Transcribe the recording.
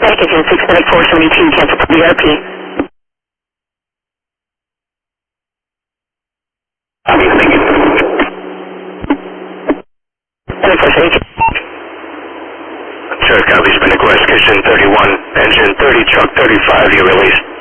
Engine 6 minute 472, cancel for BRP. Sure, copy, Spinnaker West, Kitchen 31, Engine 30, Truck 35, you released.